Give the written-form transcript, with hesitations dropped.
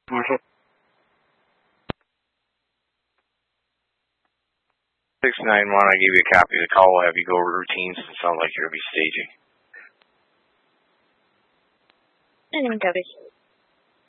Marshall. 691, I gave you a copy of the call. We'll have you go over routines. It sounds like you're going to be staging. And copy.